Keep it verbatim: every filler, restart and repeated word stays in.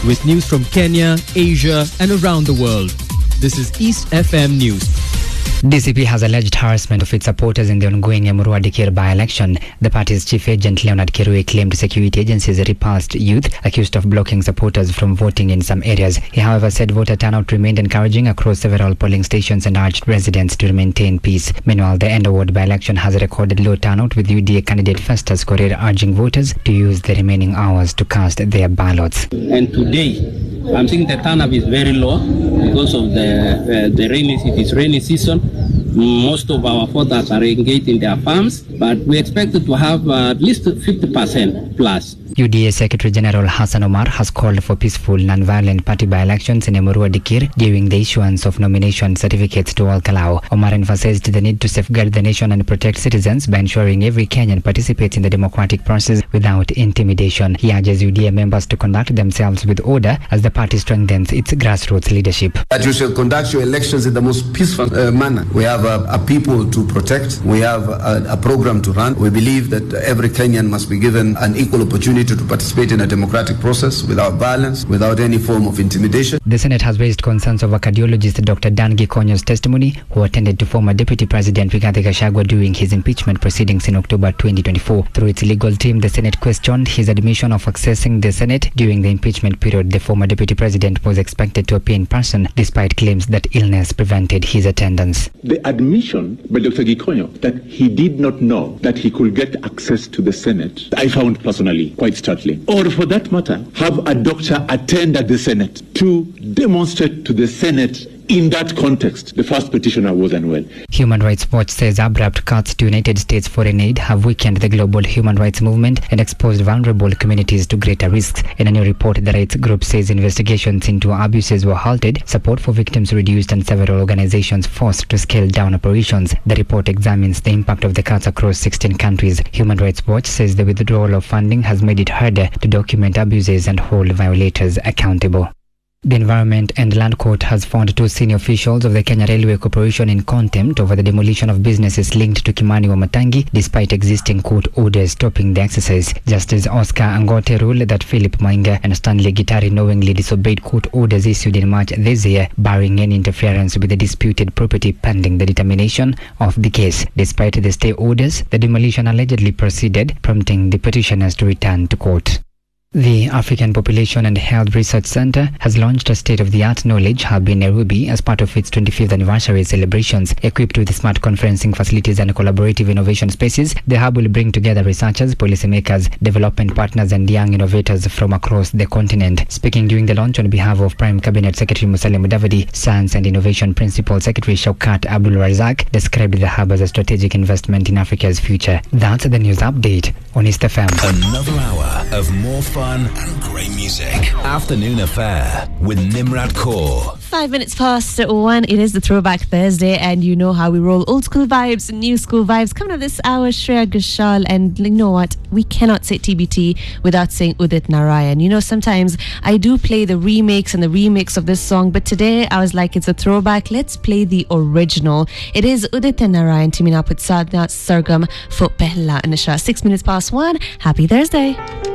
with news from Kenya, Asia and around the world. This is East F M News. D C P has alleged harassment of its supporters in the ongoing Emurua Dikir by-election. The party's chief agent Leonard Kirui claimed security agencies repulsed youth accused of blocking supporters from voting in some areas. He, however, said voter turnout remained encouraging across several polling stations and urged residents to maintain peace. Meanwhile, the Endo Ward by-election has recorded low turnout, with U D A candidate Festus Korir urging voters to use the remaining hours to cast their ballots. And today, I'm seeing the turnout is very low because of the uh, the rainy it is rainy season. Most of our voters are engaged in their farms, but we expect to have uh, at least fifty percent plus. U D A Secretary General Hassan Omar has called for peaceful, non-violent party by-elections in Emurua Dikir during the issuance of nomination certificates to all Kalau. Omar emphasized the need to safeguard the nation and protect citizens by ensuring every Kenyan participates in the democratic process without intimidation. He urges U D A members to conduct themselves with order as the party strengthens its grassroots leadership. That you shall conduct your elections in the most peaceful uh, manner. We have a, a people to protect. We have a, a program to run. We believe that every Kenyan must be given an equal opportunity to participate in a democratic process without violence, without any form of intimidation. The Senate has raised concerns over cardiologist Doctor Dan Gikonyo's testimony, who attended to former Deputy President Rigathi Gachagua during his impeachment proceedings in October twenty twenty-four. Through its legal team, the Senate questioned his admission of accessing the Senate during the impeachment period. The former Deputy President was expected to appear in person despite claims that illness prevented his attendance. The admission by Doctor Gikonyo that he did not know that he could get access to the Senate, I found personally quite startling. Or for that matter, have a doctor attend at the Senate to demonstrate to the Senate in that context. The first petitioner was unwell. Human Rights Watch says abrupt cuts to United States foreign aid have weakened the global human rights movement and exposed vulnerable communities to greater risks. In a new report, the rights group says investigations into abuses were halted, support for victims reduced, and several organizations forced to scale down operations. The report examines the impact of the cuts across sixteen countries. Human Rights Watch says the withdrawal of funding has made it harder to document abuses and hold violators accountable. The Environment and Land Court has found two senior officials of the Kenya Railway Corporation in contempt over the demolition of businesses linked to Kimani Wamatangi, despite existing court orders stopping the exercise. Justice Oscar Angote ruled that Philip Mainga and Stanley Gitari knowingly disobeyed court orders issued in March this year, barring any interference with the disputed property pending the determination of the case. Despite the stay orders, the demolition allegedly proceeded, prompting the petitioners to return to court. The African Population and Health Research Center has launched a state-of-the-art knowledge hub in Nairobi as part of its twenty-fifth anniversary celebrations. Equipped with smart conferencing facilities and collaborative innovation spaces, the hub will bring together researchers, policymakers, development partners, and young innovators from across the continent. Speaking during the launch on behalf of Prime Cabinet Secretary Musalia Mudavadi, Science and Innovation Principal Secretary Shaukat Abdul Razak described the hub as a strategic investment in Africa's future. That's the news update on East F M. Another hour of more fun and great music. Afternoon Affair with Nimrat Kaur. Five minutes past one. It is the Throwback Thursday, and you know how we roll. Old school vibes, new school vibes. Coming up this hour, Shreya Ghoshal, and you know what? We cannot say T B T without saying Udit Narayan. You know, sometimes I do play the remix and the remix of this song, but today I was like, it's a throwback. Let's play the original. It is Udit Narayan teaming up with Sadhna Sargam for Pehla Nisha. Six minutes past one. Happy Thursday.